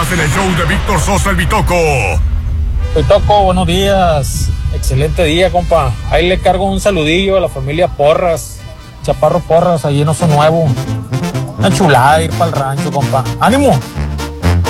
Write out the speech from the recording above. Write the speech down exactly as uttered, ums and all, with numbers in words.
Estás en el show de Víctor Sosa, el Bitoco. Bitoco, buenos días. Excelente día, compa. Ahí le cargo un saludillo a la familia Porras. Chaparro Porras, ahí en Oso Nuevo. Una chulada ir para el rancho, compa. ¡Ánimo!